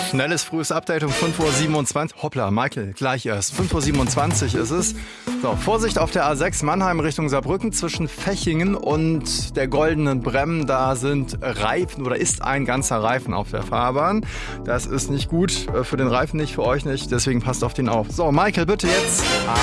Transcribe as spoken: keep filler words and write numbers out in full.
Schnelles frühes Update um fünf Uhr siebenundzwanzig. Hoppla, Michael, gleich erst. fünf Uhr siebenundzwanzig ist es. So, Vorsicht auf der A sechs Mannheim Richtung Saarbrücken zwischen Fechingen und der Goldenen Bremm. Da sind Reifen oder ist ein ganzer Reifen auf der Fahrbahn. Das ist nicht gut, für den Reifen nicht, für euch nicht. Deswegen passt auf den auf. So, Michael, bitte jetzt.